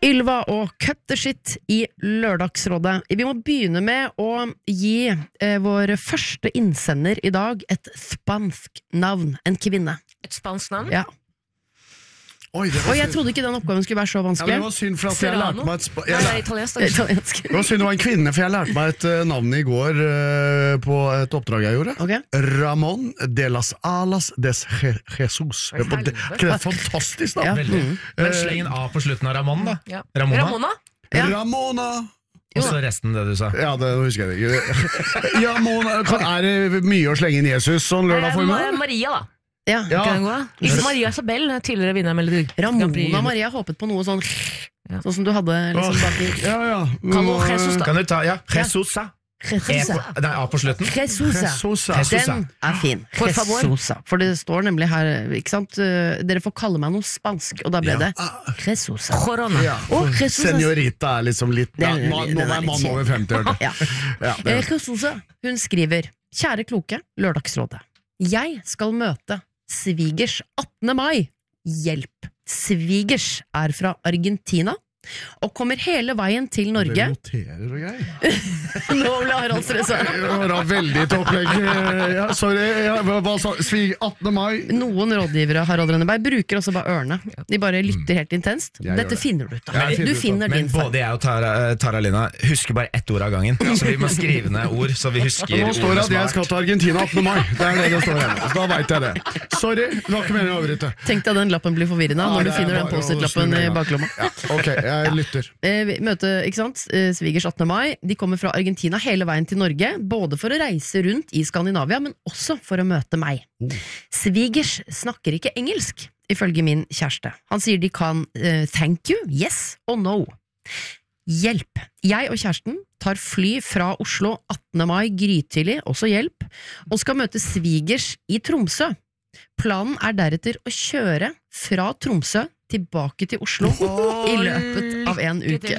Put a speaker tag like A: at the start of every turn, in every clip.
A: Ylva og Cut the Shit I Lørdagsrådet. Vi må begynne med å gi vår første innsender I dag et spansk navn, en kvinne.
B: Et spansk navn?
A: Ja.
C: Oi,
A: og jeg trodde ikke den oppgaven skulle være så vanskelig.
C: Ja, det var synd for at jeg lærte meg
A: italiensk.
C: Det var synd det var en kvinne, for jeg lærte meg et navn I går på et oppdrag jeg gjorde.
A: Okay.
C: Ramon de las Alas des Jesus. Det er et fantastisk navn.
D: Ja. Men sleng en A på slutten av Ramon da.
B: Ja.
D: Ramona?
A: Ja.
C: Ramona.
D: Og så resten det du sa.
C: Ja, det husker jeg ikke. Ja, er det mye å slenge inn Jesus sånn lørdag formiddag?
B: Maria da.
A: Ja.
B: Lise Maria Isabel, tidligere vinner Melodi.
A: Ramona Maria håpet på noe sånn sånn som du hadde liksom baki.
B: Kan
D: du ta, Jesusa. Nei, A på slutten.
A: Jesusa. Den fin. Jesusa. For det står nemlig her, ikke sant? Dere får kalle meg noe spansk, og da ble det Jesusa.
C: Senorita liksom litt nå er mann over 50
A: Jesusa, hun skriver: Kjære kloke Lørdagsrådet, jeg skal møte svigers 18. mai. Hjelp. Svigers fra Argentina og kommer hele veien til Norge.
C: Det noterer og greier.
A: Nå ble Harald stresset.
C: Det var veldig til opplegg. Sorry, hva sa svig 18. mai?
A: Noen rådgivere, Harald Rønneberg, bruker også bare ørene. De bare lytter helt intenst. Dette finner du ut av. Du finner din feil.
D: Men både jeg og Tara Lina husker bare ett ord av gangen. Så vi må skrive ned ord, så vi husker
C: ordene. Nå står det at jeg skal til Argentina 18. mai. Det det står her. Så da vet jeg det. Sorry, det var ikke meningen å avbryte.
A: Tenk deg den lappen blir forvirrende når du finner den post-it-lappen I baklomma.
C: Ok, jeg lytter.
A: Møte, ikke sant? Svigers 18. mai. De kommer fra Argentina hele veien til Norge, både for å reise rundt I Skandinavia, men også for å møte meg. Svigers snakker ikke engelsk, ifølge min kjæreste. Han sier de kan thank you, yes og no. Hjelp. Jeg og kjæresten tar fly fra Oslo 18. mai grytidlig, også hjelp, og skal møte svigers I Tromsø. Planen deretter å kjøre fra Tromsø tilbake til Oslo I løpet av en uke.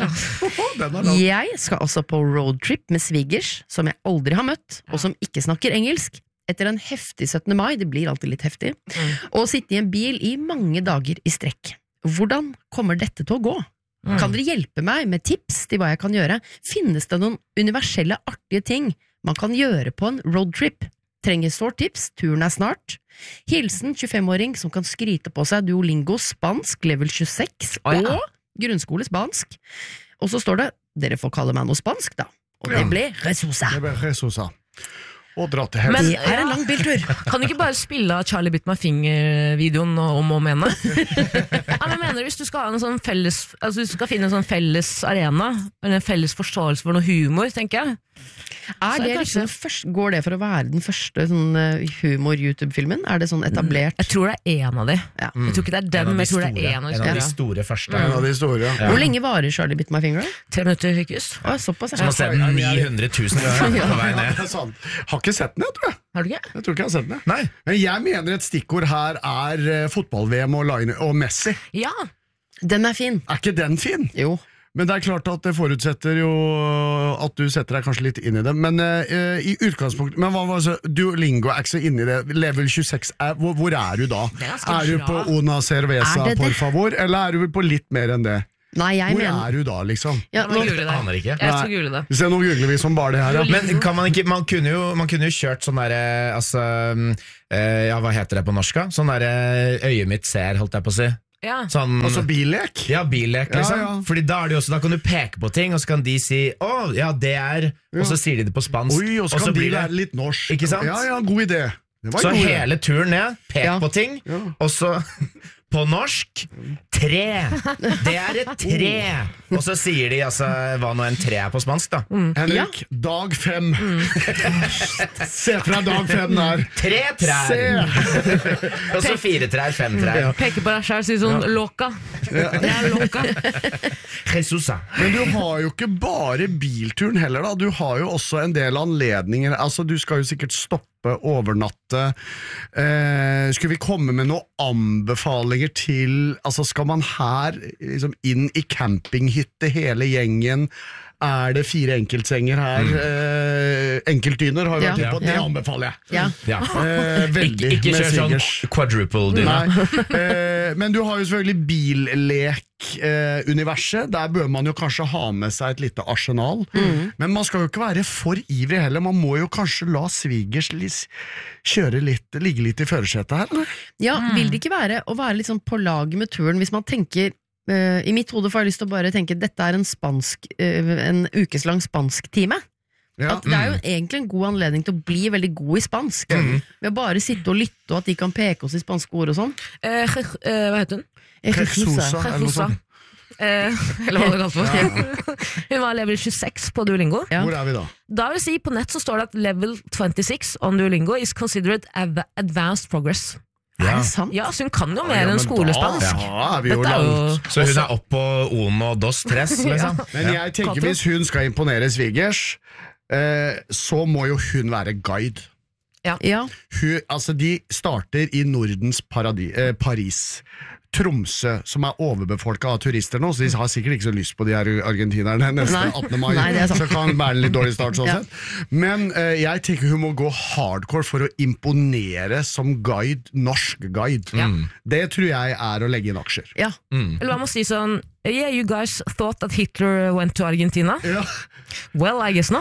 A: Jeg skal også på roadtrip med svigers, som jeg aldri har møtt, og som ikke snakker engelsk, etter en heftig 17. mai, det blir alltid litt heftig, og sitte I en bil I mange dager I strekk. Hvordan kommer dette til å gå? Kan dere hjelpe meg med tips til hva jeg kan gjøre? Finnes det noen universelle artige ting man kan gjøre på en roadtrip? Trenger sårt tips, turen snart. Hilsen 25-åring som kan skryte på seg Duolingo spansk level 26 og grunnskole spansk. Og så står det, dere får kalle meg noe spansk da. Og det ble Jesusa.
C: Det ble Jesusa. Og dra til helst.
A: Det en lang biltur.
B: Kan du ikke bare spille av Charlie Bit My Finger-videoen om og mene? Jeg mener, hvis du skal ha en sånn felles, altså hvis du skal finne en sånn felles arena, eller en felles forståelse for noe humor, tenker jeg.
A: Det liksom går det for å være den første sånn, humor-YouTube-filmen? Det sånn etablert?
B: Jeg tror det en av de. Jeg tror ikke det den, men jeg tror det en av
D: de store første.
C: En av de store,
A: Hvor lenge varer Charlie Bit My Finger?
B: 3 minutter, hyggest.
A: Såpass.
D: Så må se den 900 000 på vei ned.
C: Har ikke sett den, jeg tror jeg.
B: Har du ikke?
C: Jeg tror ikke jeg har sett den.
D: Nei.
C: Men jeg mener et stikkord her fotball-VM og Messi.
B: Ja.
A: Den fin.
C: Ikke den fin?
A: Jo.
C: Men det klart at det forutsetter jo at du setter deg kanskje litt inn I det. Men I utgangspunktet, men hva var det? Duolingo ikke så inn I det. Level 26, hvor du da? Du på Una Cerveza, por favor? Eller du på litt mer enn det?
A: Nei,
C: hvor du da, liksom?
B: Ja,
D: aner ikke.
B: Jeg skal google det.
C: Se, nå googler vi som bare det her. Ja.
D: Men kan man ikke, man kunne jo kjørt sånn der, altså, hva heter det på norsk? Sånn der øyet mitt ser, holdt jeg på å si.
B: Ja.
D: Sånn,
C: altså billek?
D: Ja, billek liksom.
C: Ja.
D: Fordi da det jo også, da kan du peke på ting, og så kan de si ja, det og så sier de det på spansk.
C: Oi, og så kan de være litt norsk.
D: Ikke sant?
C: Ja, god idé.
D: Så hele turen ned, pek på ting, og så på norsk 3. Det et tre. Og så sier de altså hva nå en tre på spansk da.
C: Henrik, dag 5. Se fra dag 5 der.
D: 3 trær. Og så 4 trær, 5 trær.
B: Peker på deg selv, sier sånn loka. Det loka.
D: Jesusa.
C: Men du har jo ikke bare bilturen heller da. Du har jo også en del anledninger. Altså du skal jo sikkert stoppe, overnatte. Skulle vi komme med noen anbefalinger til, altså skal man her liksom inn i campinghytte hele gjengen? det 4 enkeltsenger her? Enkeltdyner har vi vært inne på, det anbefaler jeg.
D: Ja.
C: Veldig
D: Ikke
C: med
D: kjør sånn
C: svigers.
D: quadruple-dyne.
C: Men du har jo selvfølgelig billek-universet. Der bør man jo kanskje ha med seg et lite arsenal. Men man skal jo ikke være for ivrig heller. Man må jo kanskje la svigers ligge litt i førersetet her, eller?
A: Ja, vil det ikke være å være litt sånn på lag med turen hvis man tenker i mitt hode får jeg lyst til å bare tenke dette er en ukeslang spansk time. At det er jo egentlig en god anledning til å bli veldig god i spansk ved å bare sitte og lytte og at de kan peke oss i spanske ord og sånn.
B: Hva heter hun?
C: Jesus, eller noe sånt.
B: Eller hva det kalte for. Hun var level 26 på Duolingo.
C: Hvor er vi da?
B: Da vil si, på nett så står det at level 26 on Duolingo is considered advanced progress.
A: Er det sant?
B: Ja, så hun kan jo mer enn skolespansk.
C: Ja, er vi jo
B: Dette er jo-
C: langt.
D: Så hun opp på uno dos tres, liksom.
C: Men jeg tenker hvis hun skal imponere svigers, så må jo hun være guide.
A: Ja.
C: De starter i Nordens Paris. Tromsø, som er overbefolket av turister nå, så de har sikkert ikke så lyst på de her argentinerne neste 18. mai,
A: Nei, det er sant.
C: så kan det være en litt dårlig start sånn sett. Men jeg tenker hun må gå hardcore for å imponere som guide, norsk guide. Det tror jeg er å legge inn aksjer.
A: Ja.
B: Eller hva må si sånn, yeah, you guys thought that Hitler went to Argentina?
C: Ja.
B: Well, I guess not.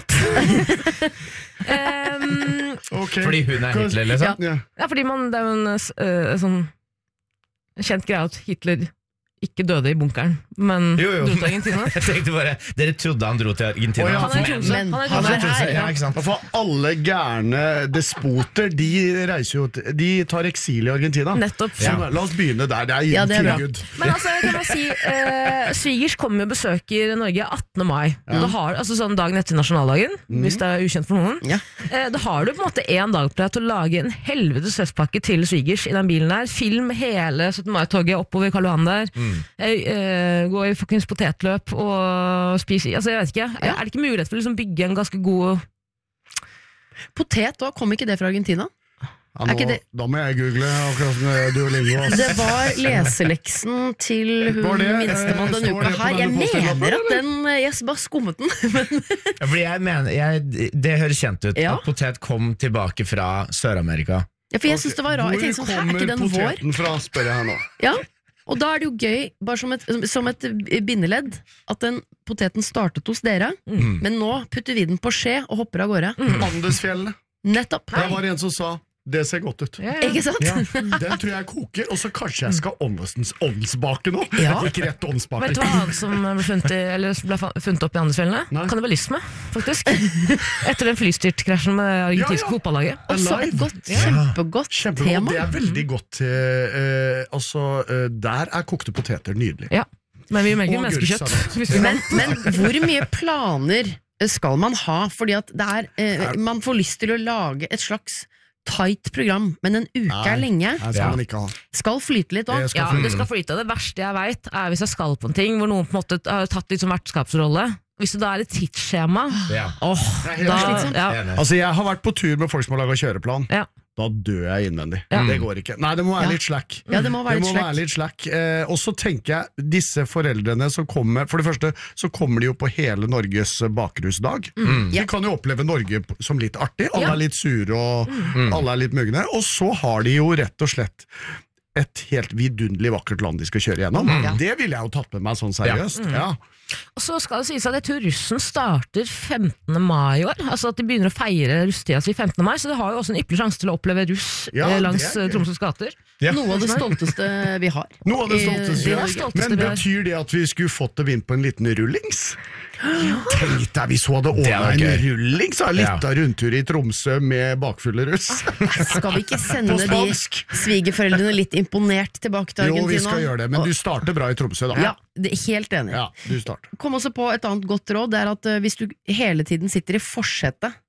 C: Okay.
D: Fordi hun er Hitler, liksom.
C: Ja.
B: Ja, fordi det er jo en sånn kjent greie at Hitler ikke døde i bunkeren, men
D: Jo.
B: dro til Argentina.
D: Jeg tenkte bare, dere trodde han dro til Argentina.
C: Å, ja.
B: Han er i Tromsø.
A: Men
B: Han er i
A: han
B: Tromsø.
A: er her,
D: Ja, ikke sant?
C: For alle gærne despoter, de reiser jo de tar eksil i Argentina.
B: Nettopp.
C: Så la oss begynne der, det er
A: Ja, det er bra.
C: feel good.
B: Men altså, kan jeg si svigers kommer og besøker Norge 18. mai. Da har, altså sånn dagen etter nasjonaldagen, hvis det er ukjent for noen.
A: Ja.
B: Da har du på en måte en dag på deg til å lage en helvetes festpakke til svigers i den bilen der. Film hele 17. mai-toget oppover Karl Johan der. Gå i fuckings potetløp og spise. Altså, jeg vet ikke. Er det ikke mulighet for å liksom bygge en ganske god
A: Potet da, kom ikke det fra Argentina?
C: Ja,
A: Er ikke det-
C: Da må jeg google akkurat med Duolingo. ass.
A: Det var leseleksen til hun
C: Var det,
A: minstemann denne
C: står
A: uka
C: det på
A: her. Jeg
C: denne posten-lappen,
A: mener at den Jeg bare skummet den.
D: Ja, fordi jeg mener, det høres kjent ut
A: Ja.
D: at potet kom tilbake fra Sør-Amerika.
A: Ja, for jeg synes det var rart. Jeg tenkte sånn, er ikke den
C: Hvor kommer
A: vår?
C: poteten fra, spør jeg her nå.
A: Ja, og da er det jo gøy, bare som et bindeledd, at den poteten startet hos dere, men nå putter vi den på skje og hopper av gårde.
C: Andesfjellene.
A: Nettopp.
C: Der var det en som sa det ser godt ut.
A: Ikke sant?
C: Ja, den tror jeg koker, og så kanskje jeg skal åndsbake nå.
A: Ja.
C: Ikke rett åndsbake.
B: Vet du hva annet som ble funnet opp i Andesfjellene?
C: Nei.
B: Kannibalisme, faktisk. Etter den flystyrtkrasjen med det argentinske
C: Ja.
B: fotballaget.
A: Også et godt, kjempegodt
C: Kjempegodt.
A: tema.
C: Det er veldig godt. Der er kokte poteter nydelig.
B: Ja. Men vi melker
C: Og
B: menneskekjøtt.
C: agurksalat.
B: hvis vi kan.
A: Men hvor mye planer skal man ha? Fordi at det er, man får lyst til å lage et slags tight program, men en uke er lenge.
C: Det skal man ikke ha.
A: Skal flyte litt òg.
C: Det skal
B: Ja, det skal flyte. Det verste jeg vet er hvis jeg skal på en ting hvor noen på en måte har tatt litt som vertskapsrolle. Hvis det da er et tidsskjema,
D: Ja.
C: Det er helt
B: da,
C: slitsomt.
B: ja,
D: Enig.
C: Altså, jeg har vært på tur med folk som har laget kjøreplan.
B: ja.
C: Da dør jeg innvendig.
B: Ja.
C: Det går ikke. Nei, det må være
A: Ja.
C: litt slack.
A: Ja, det må være litt slack.
C: Og så tenker jeg, disse foreldrene som kommer, for det første så kommer de jo på hele Norges bakrusdag.
A: Ja.
C: De kan jo oppleve Norge som litt artig. Alle
B: Ja.
C: er litt sure, og alle er litt mugne. Og så har de jo rett og slett et helt vidunderlig vakkert land de skal kjøre gjennom. Det ville jeg jo tatt med meg sånn seriøst. Ja.
B: Og så skal det sies at jeg tror russen starter 15. mai i år. Altså at de begynner å feire russetida si 15. mai, så det har jo også en ypperlig sjanse til å oppleve russ
C: Ja, det
B: langs
C: er gøy.
B: Tromsøs gater.
D: Ja.
A: Noe av det stolteste vi har.
C: Noe av det
A: I-
C: stolteste.
A: i
C: Ja.
A: Norge.
B: stolteste
C: Men
B: vi har.
C: betyr det at vi skulle fått det inn på en liten rullings? Tenk deg hvis hun hadde
D: Det
C: ordnet
D: var
C: en
D: gøy.
C: rullings, en
D: Ja.
C: liten rundtur i Tromsø med bakfulle russ.
A: Skal vi ikke sende
C: På
A: de
C: spansk.
A: svigerforeldrene litt imponert tilbake til
C: Jo,
A: Argentina?
C: vi skal gjøre det, men du starter bra i Tromsø, da.
A: Ja, det er helt enig.
C: Ja, du starter.
A: Kom også på et annet godt råd, det er at hvis du hele tiden sitter i forsetet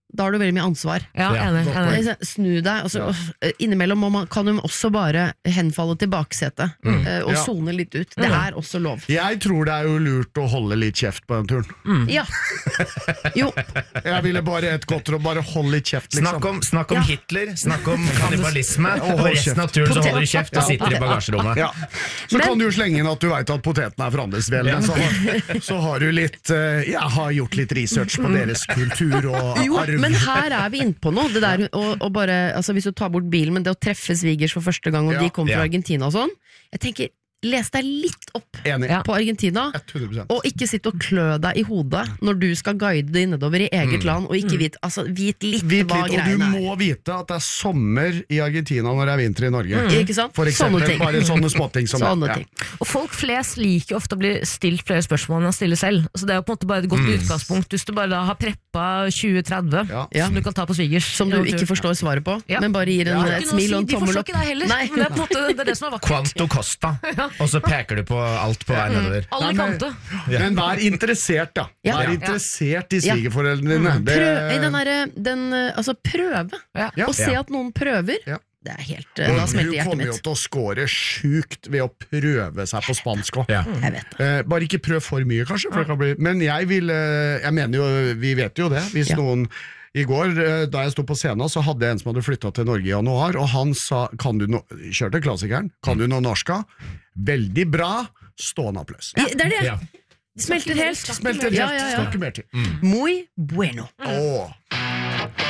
A: da har du veldig mye ansvar.
B: Ja, enig.
A: Snu deg, altså, innimellom kan du også bare henfalle til baksetet og zone litt ut. Det er også lov.
C: Jeg tror det er jo lurt å holde litt kjeft på den turen.
A: Ja. Jo.
C: Jeg ville bare et godt råd, bare hold litt kjeft, liksom.
D: Snakk om Hitler, snakk om kannibalisme, og resten av turen så holder du kjeft og sitter i bagasjerommet.
C: Ja. Så kan du jo slenge inn at du vet at poteten er fra Andesfjellene, så har du litt jeg har gjort litt research på deres kultur og arv.
A: Men her er vi inne på noe. Det der, og bare, altså, hvis du tar bort bilen, men det å treffe svigers for første gang, og de kom fra Argentina og sånn, jeg tenker, les deg litt opp på Argentina,
C: 100%.
A: og ikke sitt og klø deg i hodet når du skal guide deg nedover i eget land, og ikke vit litt hva greiene er.
C: Og du må vite at det er sommer i Argentina når det er vinter i Norge.
A: Ikke sant?
C: For eksempel, bare sånne småting som
A: det.
B: Og folk flest liker ofte å bli stilt flere spørsmål enn å stille selv. Så det er jo på en måte bare et godt utgangspunkt hvis du bare da har preppa 2030 som du kan ta på svigers.
A: Som du ikke forstår svaret på, men bare gir et smil og en tommel opp.
B: De forstår ikke deg heller, men det er på en måte det er det som er vakkert.
D: Quanto Costa. Og så peker du på alt på vei nedover.
B: Alicante.
C: Men vær interessert, da. Vær interessert i svigerforeldrene dine.
A: Prøve. Og se at noen prøver. Det er helt, da smelter hjertet mitt.
C: Hun kommer jo til å score sjukt ved å prøve seg på spansk også.
A: Jeg vet det.
C: Bare ikke prøv for mye, kanskje. For det kan bli, men jeg mener jo, vi vet jo det. Hvis noen i går, da jeg stod på scenen, så hadde jeg en som hadde flyttet til Norge i januar, og han sa, kjørte klassikeren, kan du noe norska? Veldig bra, stående applaus.
A: Det er det. Smelter helt.
C: Snakker mer til.
A: Muy bueno.